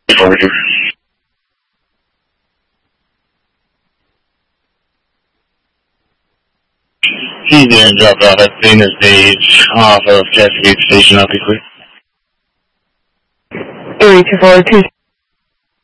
Roger. He's gonna drop out at Dana Stage off of Cascade Station. I'll be quick. 3242.